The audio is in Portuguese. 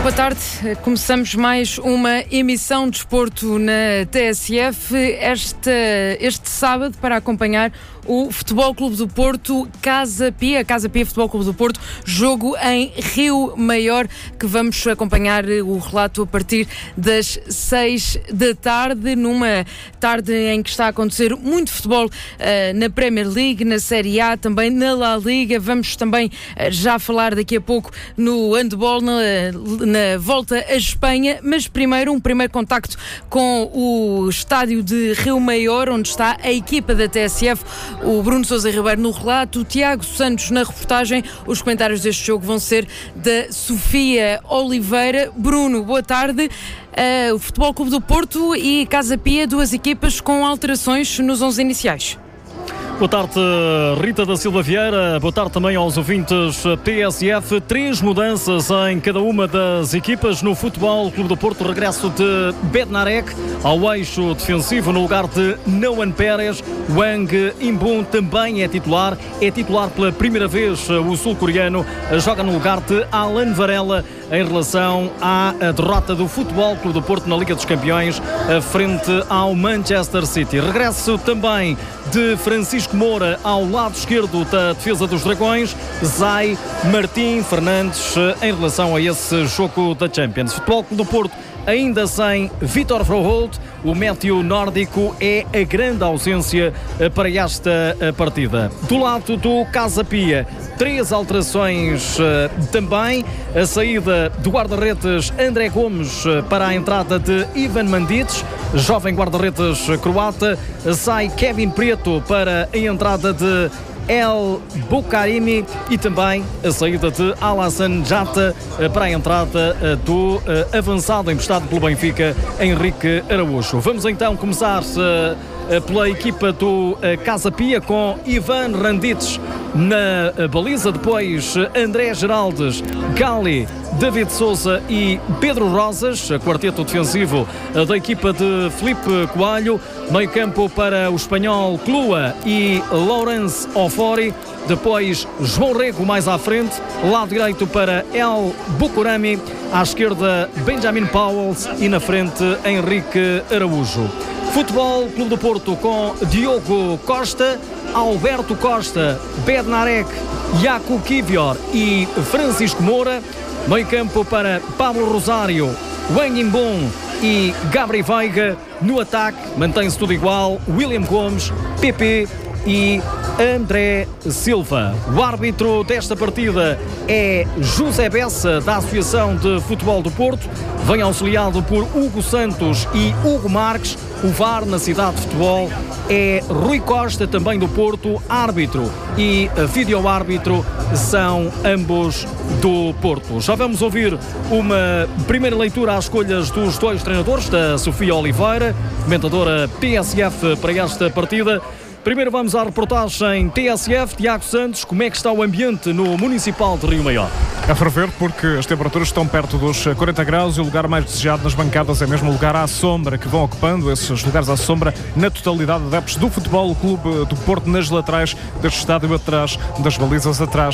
Boa tarde, começamos mais uma emissão de desporto na TSF, este sábado para acompanhar o Futebol Clube do Porto, Casa Pia Futebol Clube do Porto, jogo em Rio Maior, que vamos acompanhar o relato a partir das 6 da tarde, numa tarde em que está a acontecer muito futebol na Premier League, na Série A, também na La Liga. Vamos também já falar daqui a pouco no handball, na volta à Espanha, mas primeiro um primeiro contacto com o estádio de Rio Maior, onde está a equipa da TSF, o Bruno Sousa Ribeiro no relato, o Tiago Santos na reportagem. Os comentários deste jogo vão ser da Sofia Oliveira. Bruno, boa tarde. O Futebol Clube do Porto e Casa Pia, duas equipas com alterações nos 11 iniciais. Boa tarde, Rita da Silva Vieira. Boa tarde também aos ouvintes TSF. 3 mudanças em cada uma das equipas. No Futebol Clube do Porto, regresso de Bednarek ao eixo defensivo no lugar de Noan Pérez. Wang Inbun também é titular. É titular pela primeira vez. O sul-coreano joga no lugar de Alan Varela em relação à derrota do Futebol Clube do Porto na Liga dos Campeões frente ao Manchester City. Regresso também de Francisco Moura ao lado esquerdo da defesa dos Dragões. Zay, Martim, Fernandes em relação a esse jogo da Champions. Futebol Clube do Porto ainda sem Vitor Froholt. O méteo nórdico é a grande ausência para esta partida. Do lado do Casa Pia, 3 alterações também. A saída do guarda-redes André Gomes para a entrada de Ivan Mandic, jovem guarda-redes croata. Sai Kevin Preto para a entrada de El Bukarimi e também a saída de Alassane Jata para a entrada do avançado emprestado pelo Benfica, Henrique Araújo. Vamos então começar pela equipa do Casa Pia com Ivan Randic na baliza, depois André Geraldes, Gali, David Souza e Pedro Rosas, quarteto defensivo da equipa de Filipe Coelho. Meio campo para o espanhol Clua e Laurence Ofori, depois João Rego mais à frente, lado direito para El Bukurami, à esquerda Benjamin Powells e na frente Henrique Araújo. Futebol Clube do Porto com Diogo Costa, Alberto Costa, Bednarek, Jakub Kivior e Francisco Moura. Meio campo para Pablo Rosário, Wang Inbun e Gabri Veiga. No ataque mantém-se tudo igual, William Gomes, PP e André Silva. O árbitro desta partida é José Bessa, da Associação de Futebol do Porto. Vem auxiliado por Hugo Santos e Hugo Marques. O VAR na cidade de futebol é Rui Costa, também do Porto. Árbitro e vídeo-árbitro são ambos do Porto. Já vamos ouvir uma primeira leitura às escolhas dos 2 treinadores, da Sofia Oliveira, comentadora TSF para esta partida. Primeiro vamos à reportagem TSF. Tiago Santos, como é que está o ambiente no Municipal de Rio Maior? A ferver, porque as temperaturas estão perto dos 40 graus e o lugar mais desejado nas bancadas é mesmo o lugar à sombra, que vão ocupando esses lugares à sombra na totalidade de adeptos do Futebol Clube do Porto, nas laterais deste estádio, atrás das balizas, atrás